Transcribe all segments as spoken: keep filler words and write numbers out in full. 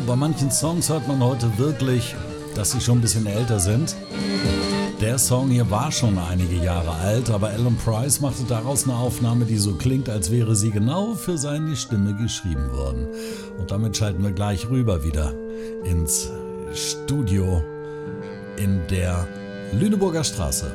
bei manchen Songs hört man heute wirklich, dass sie schon ein bisschen älter sind. Der Song hier war schon einige Jahre alt, aber Alan Price machte daraus eine Aufnahme, die so klingt, als wäre sie genau für seine Stimme geschrieben worden. Und damit schalten wir gleich rüber wieder ins Studio in der Lüneburger Straße.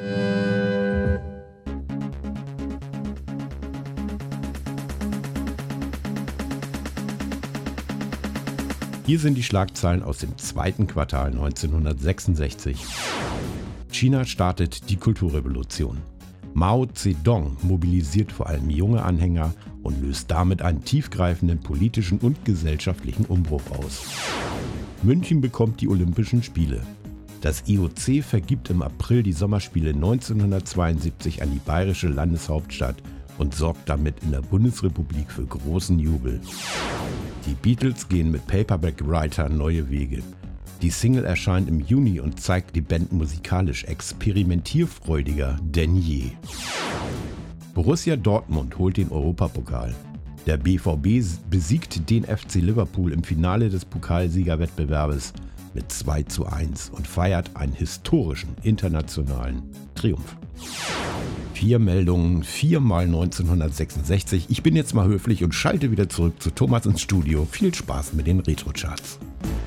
Hier sind die Schlagzeilen aus dem zweiten Quartal neunzehnhundertsechsundsechzig. China startet die Kulturrevolution. Mao Zedong mobilisiert vor allem junge Anhänger und löst damit einen tiefgreifenden politischen und gesellschaftlichen Umbruch aus. München bekommt die Olympischen Spiele. Das I O C vergibt im April die Sommerspiele neunzehnhundertzweiundsiebzig an die bayerische Landeshauptstadt und sorgt damit in der Bundesrepublik für großen Jubel. Die Beatles gehen mit Paperback Writer neue Wege. Die Single erscheint im Juni und zeigt die Band musikalisch experimentierfreudiger denn je. Borussia Dortmund holt den Europapokal. Der B V B besiegt den F C Liverpool im Finale des Pokalsiegerwettbewerbes mit zwei zu eins und feiert einen historischen internationalen Triumph. Vier Meldungen, viermal neunzehnhundertsechsundsechzig. Ich bin jetzt mal höflich und schalte wieder zurück zu Thomas ins Studio. Viel Spaß mit den Retro-Charts.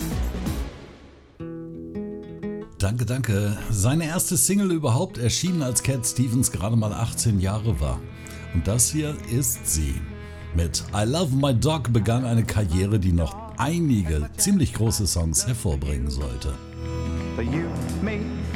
Danke, danke. Seine erste Single überhaupt erschien, als Cat Stevens gerade mal achtzehn Jahre war. Und das hier ist sie. Mit I Love My Dog begann eine Karriere, die noch einige ziemlich große Songs hervorbringen sollte. You, me,